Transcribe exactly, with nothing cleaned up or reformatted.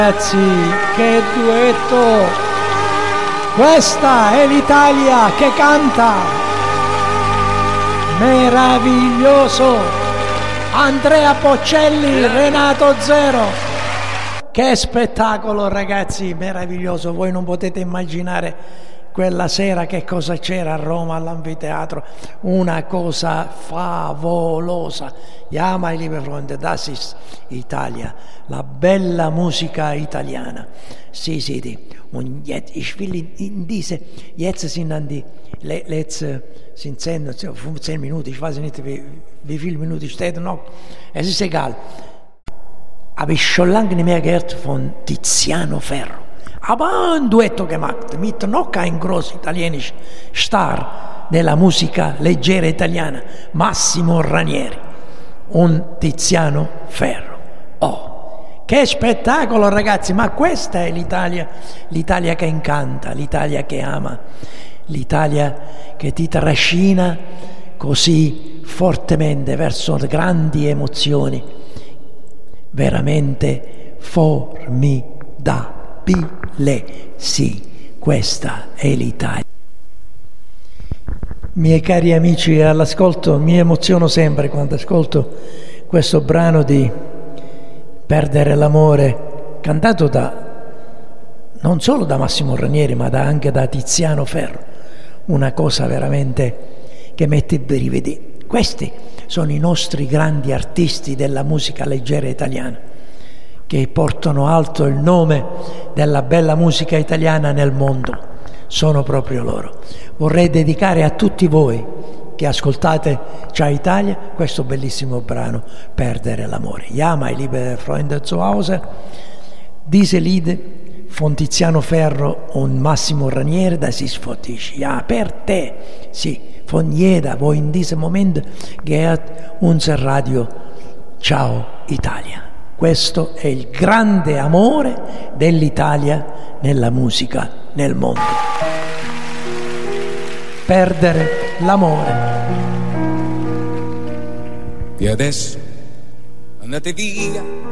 Ragazzi, che duetto! Questa è l'Italia che canta! Meraviglioso! Andrea Bocelli, Renato Zero! Che spettacolo, ragazzi, meraviglioso! Voi non potete immaginare quella sera che cosa c'era a Roma all'anfiteatro, una cosa favolosa. Ja, meine liebe Freunde, das ist Italia, la bella musica italiana. Sì, sì, sì. Und jetzt, ich will in, in diese, jetzt sind dann die letzte, sind zehn, fünfzehn Minuten, ich weiß nicht, wie, wie viele Minuten steht noch, es ist egal. Habe ich schon lange nicht mehr gehört von Tiziano Ferro. Aber ein Duetto gemacht mit noch kein groß italienisch Star della musica leggera italiana, Massimo Ranieri, un Tiziano Ferro. Oh, che spettacolo, ragazzi! Ma questa è l'Italia, l'Italia che incanta, l'Italia che ama, l'Italia che ti trascina così fortemente verso grandi emozioni, veramente formidabili. Sì, questa è l'Italia. Miei cari amici all'ascolto, mi emoziono sempre quando ascolto questo brano di Perdere l'amore, cantato da non solo da Massimo Ranieri ma da, anche da Tiziano Ferro. Una cosa veramente che mette i brividi. Questi sono i nostri grandi artisti della musica leggera italiana, che portano alto il nome della bella musica italiana nel mondo. Sono proprio loro. Vorrei dedicare a tutti voi che ascoltate Ciao Italia questo bellissimo brano, Perdere l'amore. Ja, meine liebe Freunde zu Hause, diese Lied von Tiziano Ferro und Massimo Ranieri, das ist für dich. Ja, per te. Sì, von jeder, wo in diesem Moment gehört unser Radio Ciao Italia. Questo è il grande amore dell'Italia nella musica, nel mondo. Perdere l'amore. E adesso andate via